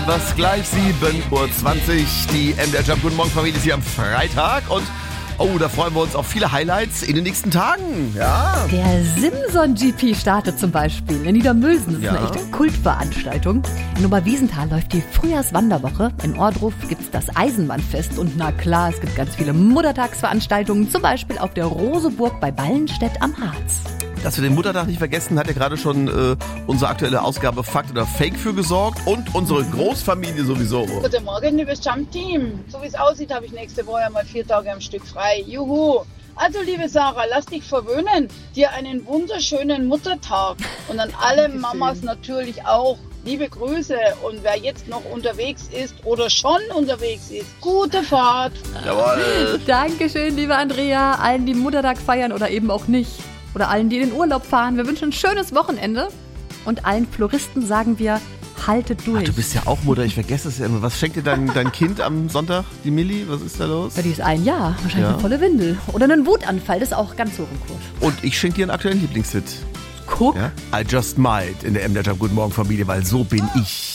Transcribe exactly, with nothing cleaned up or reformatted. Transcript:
was gleich sieben Uhr zwanzig. Die M D R Jump Guten Morgen Familie ist hier am Freitag und oh, da freuen wir uns auf viele Highlights in den nächsten Tagen. Ja. Der Simson-G P startet zum Beispiel in Niedermülsen. Das ist Ja. eine echte Kultveranstaltung. In Oberwiesenthal läuft die Frühjahrswanderwoche. In Ohrdruf gibt's das Eisenbahnfest. Und na klar, es gibt ganz viele Muttertagsveranstaltungen. Zum Beispiel auf der Roseburg bei Ballenstedt am Harz. Dass wir den Muttertag nicht vergessen, hat ja gerade schon äh, unsere aktuelle Ausgabe Fakt oder Fake für gesorgt und unsere Großfamilie sowieso. Guten Morgen, liebes Jump-Team. So wie es aussieht, habe ich nächste Woche mal vier Tage am Stück frei. Juhu! Also, liebe Sarah, lass dich verwöhnen. Dir einen wunderschönen Muttertag. Und an alle Mamas natürlich auch. Liebe Grüße. Und wer jetzt noch unterwegs ist oder schon unterwegs ist, gute Fahrt. Jawohl. Dankeschön, liebe Andrea. Allen, die Muttertag feiern oder eben auch nicht. Oder allen, die in den Urlaub fahren. Wir wünschen ein schönes Wochenende. Und allen Floristen sagen wir, haltet durch. Ach, du bist ja auch Mutter, ich vergesse es ja immer. Was schenkt dir dein, dein Kind am Sonntag, die Milli? Was ist da los? Ja, die ist ein Jahr. Wahrscheinlich Ja. eine volle Windel. Oder einen Wutanfall. Das ist auch ganz hoch im Kurs. Und ich schenke dir einen aktuellen Lieblingshit. Guck. Ja? I Just Might in der M D R Jump Guten Morgen Familie, weil so bin ich.